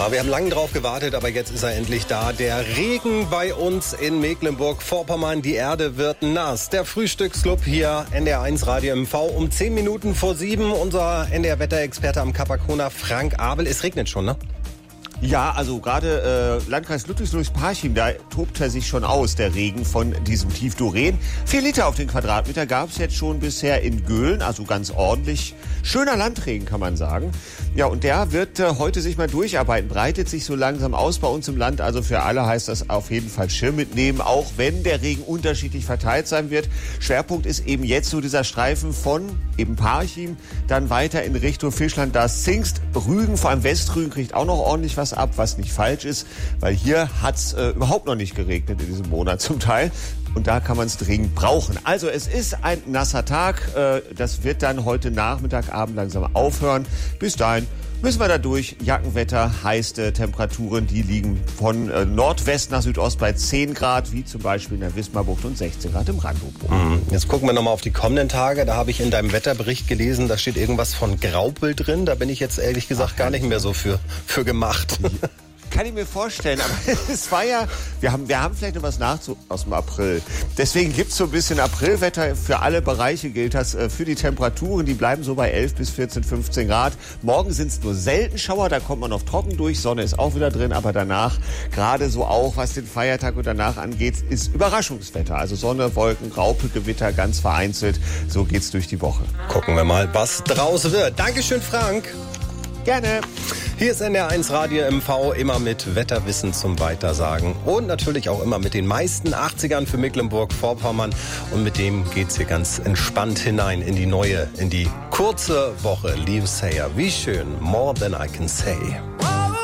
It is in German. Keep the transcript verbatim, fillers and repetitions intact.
Ja, wir haben lange drauf gewartet, aber jetzt ist er endlich da. Der Regen bei uns in Mecklenburg-Vorpommern. Die Erde wird nass. Der Frühstücksclub hier, N D R eins Radio M V, um zehn Minuten vor sieben. Unser N D R-Wetterexperte am Kapakona, Frank Abel. Es regnet schon, ne? Ja, also gerade äh, Landkreis Ludwigsburg-Parchim, da tobt er sich schon aus, der Regen von diesem Tief Doreen. Vier Liter auf den Quadratmeter gab es jetzt schon bisher in Göhlen, also ganz ordentlich. Schöner Landregen, kann man sagen. Ja, und der wird äh, heute sich mal durcharbeiten, breitet sich so langsam aus bei uns im Land. Also für alle heißt das auf jeden Fall Schirm mitnehmen, auch wenn der Regen unterschiedlich verteilt sein wird. Schwerpunkt ist eben jetzt so dieser Streifen von eben Parchim, dann weiter in Richtung Fischland, da Zingst, Rügen, vor allem Westrügen kriegt auch noch ordentlich was ab, was nicht falsch ist, weil hier hat's äh, überhaupt noch nicht geregnet in diesem Monat zum Teil. Und da kann man es dringend brauchen. Also es ist ein nasser Tag. Äh, das wird dann heute Nachmittag, Abend langsam aufhören. Bis dahin müssen wir da durch. Jackenwetter, heiße Temperaturen, die liegen von äh, Nordwest nach Südost bei zehn Grad, wie zum Beispiel in der Wismarbucht, und sechzehn Grad im Randow-Bucht. Mhm. Jetzt gucken wir nochmal auf die kommenden Tage. Da habe ich in deinem Wetterbericht gelesen, da steht irgendwas von Graupel drin. Da bin ich jetzt ehrlich gesagt Ach, gar nicht mehr so für, für gemacht. Kann ich mir vorstellen, aber es war ja, wir haben, wir haben vielleicht noch was nach aus dem April. Deswegen gibt's so ein bisschen Aprilwetter. Für alle Bereiche gilt das. Für die Temperaturen, die bleiben so bei elf bis vierzehn, fünfzehn Grad. Morgen sind's nur selten Schauer, da kommt man auf trocken durch. Sonne ist auch wieder drin, aber danach, gerade so auch, was den Feiertag und danach angeht, ist Überraschungswetter. Also Sonne, Wolken, Graupel, Gewitter, ganz vereinzelt. So geht's durch die Woche. Gucken wir mal, was draus wird. Dankeschön, Frank. Gerne. Hier ist N D R eins Radio M V, immer mit Wetterwissen zum Weitersagen und natürlich auch immer mit den meisten achtzigern für Mecklenburg-Vorpommern. Und mit dem geht's hier ganz entspannt hinein in die neue, in die kurze Woche. Liebe Sayer, wie schön, more than I can say.